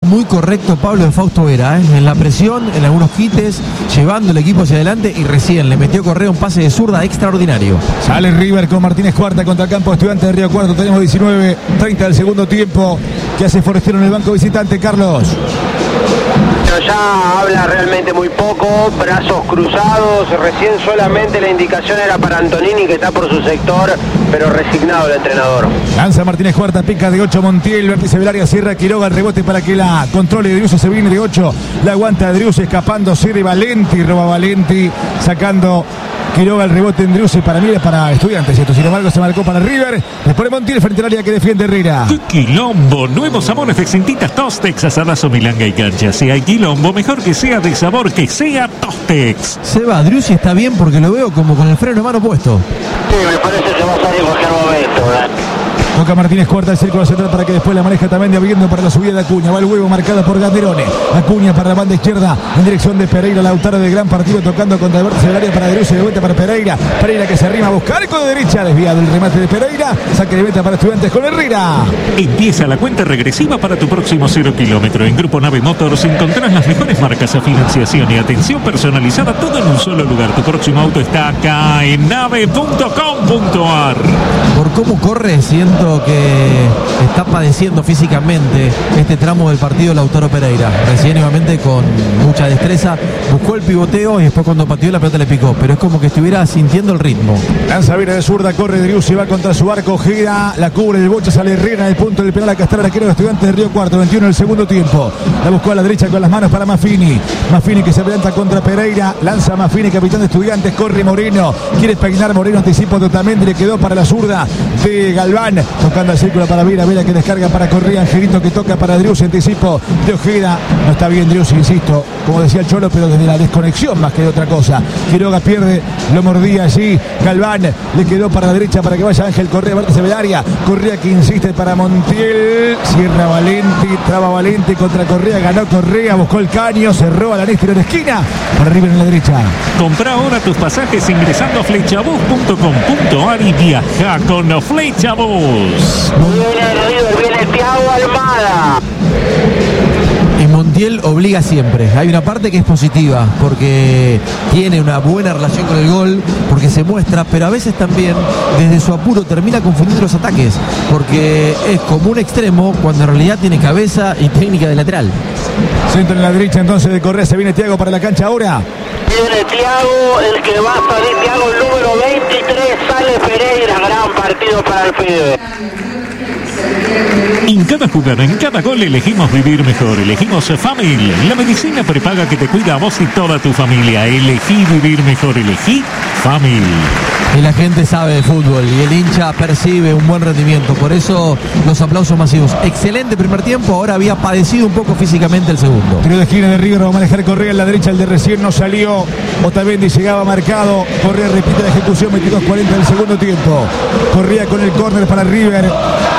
muy correcto Pablo de Fausto Vera, en la presión, en algunos quites, llevando el equipo hacia adelante, y recién le metió Correa un pase de zurda extraordinario. Sale River con Martínez Cuarta contra el campo Estudiantes de Río Cuarto. Tenemos 19:30 del segundo tiempo. ¿Qué hace Forestero en el banco visitante, Carlos? Ya habla realmente muy poco, brazos cruzados, recién solamente la indicación era para Antonini, que está por su sector, pero resignado el entrenador. Lanza Martínez Cuarta, pica de 8 Montiel, vértice del área, cierra Quiroga, el rebote para que la controle Driussi, se viene de 8, la aguanta Driussi, escapando, cierre Valenti, roba Valenti, sacando Quiroga el rebote en Driussi, para mí es para Estudiantes, esto sin embargo se marcó para River, después Montiel frente al área que defiende Herrera. ¡Qué quilombo! Nuevos sabores de Cintitas Tostex, asadas o milanga y cancha. Si hay quilombo, mejor que sea de sabor, que sea Tostex. Seba, Driussi está bien porque lo veo como con el freno de mano puesto. Sí, me parece que va a salir en cualquier momento, Toca Martínez Cuarta el círculo central para que después la maneja también, abriendo para la subida de Acuña. Va el huevo marcado por Ganderone. Acuña para la banda izquierda en dirección de Pereira. Lautaro de gran partido tocando contra el vértice del área para Driussi. De vuelta para Pereira. Pereira que se arrima a buscar con derecha. Desviado el remate de Pereira. Saque de meta para Estudiantes con Herrera. Empieza la cuenta regresiva para tu próximo 0 kilómetro. En Grupo Nave Motors encontrás las mejores marcas a financiación y atención personalizada, todo en un solo lugar. Tu próximo auto está acá en nave.com.ar. Por cómo corre, siento que está padeciendo físicamente este tramo del partido Lautaro Pereira. Recién nuevamente con mucha destreza buscó el pivoteo y después cuando pateó la pelota le picó, pero es como que estuviera sintiendo el ritmo. Lanza viene de zurda, corre Driussi, va contra su arco, gira, la cubre el boche, sale Herrera en el punto del penal a castrar al arquero de Estudiantes de Río Cuarto. 21 en el segundo tiempo, la buscó a la derecha con las manos para Maffini que se adelanta contra Pereira, lanza Maffini, capitán de Estudiantes, corre Moreno, quiere peinar Moreno, anticipo totalmente, le quedó para la zurda de Galván, tocando el círculo para Vera que descarga para Correa, Angelito que toca para Driussi, anticipo de Ojeda, no está bien Driussi, insisto, como decía el Cholo, pero desde la desconexión más que de otra cosa. Quiroga pierde, lo mordía allí, Galván le quedó para la derecha para que vaya Ángel Correa, vértice del área, Correa que insiste para Montiel, cierra Valenti, traba Valenti contra Correa, ganó Correa, buscó el caño, cerró a la tiro de esquina, para River en la derecha. Compra ahora tus pasajes ingresando a flechabus.com.ar y viaja con Flechabus. Viene Thiago Almada. Y Montiel obliga siempre. Hay una parte que es positiva porque tiene una buena relación con el gol, porque se muestra, pero a veces también desde su apuro termina confundiendo los ataques, porque es como un extremo cuando en realidad tiene cabeza y técnica de lateral. Centro en la derecha entonces de Correa, se viene Thiago para la cancha ahora. Viene Thiago, el que va a salir Thiago, el número 23, sale Pereira, gran partido para el pibe. En cada jugada, en cada gol elegimos vivir mejor. Elegimos Famil, la medicina prepaga que te cuida a vos y toda tu familia. Elegí vivir mejor, elegí Famil. Y la gente sabe de fútbol y el hincha percibe un buen rendimiento, por eso los aplausos masivos. Excelente primer tiempo, ahora había padecido un poco físicamente el segundo. Tiro de esquina de River, va a manejar Correa en la derecha, el de recién no salió. Otamendi llegaba marcado, Correa repite la ejecución, 22:40 del segundo tiempo. Correa con el córner para River.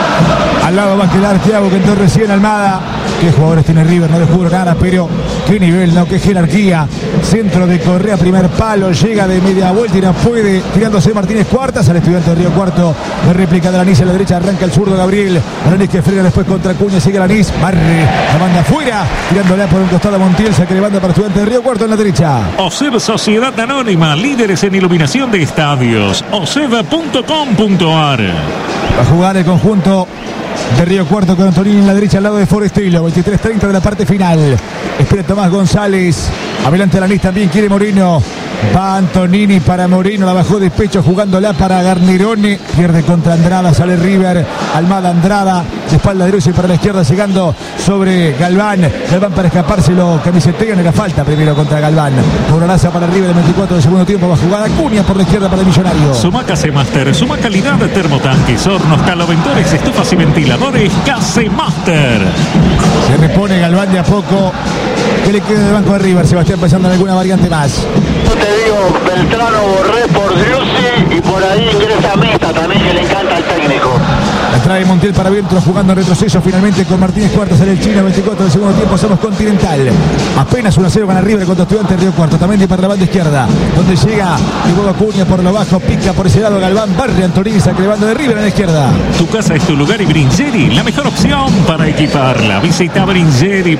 Al lado va a quedar Thiago, que entró recién. Almada. Qué jugadores tiene River, no descubro nada, pero qué nivel, no, qué jerarquía. Centro de Correa, primer palo, llega de media vuelta y no puede, tirándose Martínez Cuartas al Estudiante de Río Cuarto. De réplica de Lanís a la derecha, arranca el zurdo Gabriel. Lanís que frena después contra Acuña, sigue Lanís, barre, la manda afuera, tirándola por un costado a Montiel, saque de banda para Estudiante de Río Cuarto en la derecha. OSEB Sociedad Anónima, líderes en iluminación de estadios. OSEB.com.ar. Va a jugar el conjunto de Río Cuarto con Antonini en la derecha al lado de Forestelo. 23:30 de la parte final. Espera Tomás González. Adelante Lanís, también quiere Moreno. Va Antonini para Moreno, la bajó de pecho jugándola para Garnerone. Pierde contra Andrada, sale River. Almada, Andrada, de espalda de Driussi para la izquierda, llegando sobre Galván. Galván para escapárselo, camisetean, era falta primero contra Galván. Cobrolaza para River, el 24 del segundo tiempo. Va a jugar Acuña por la izquierda para el Millonario. Sumac C-Master, suma calidad de termotanques, hornos, caloventores, estufas y ventiladores. C-Master. Se repone Galván de a poco. ¿Qué le queda del banco de River, Sebastián, pensando en alguna variante más? Yo te digo, Beltrano, Borré por Driussi y por ahí ingresa Mesta también, que le encanta al técnico. La trae Montiel para Vientro, jugando en retroceso finalmente con Martínez Cuartas, sale el chino, 24 del segundo tiempo, somos Continental. Apenas 1-0 gana River contra Estudiantes de Río Cuarto, también para la banda izquierda, donde llega y luego Acuña por lo bajo, pica por ese lado Galván, barre Antonini, saque de banda de River en la izquierda. Tu casa es tu lugar y Bringeri, la mejor opción para equiparla. Visita Bringeri.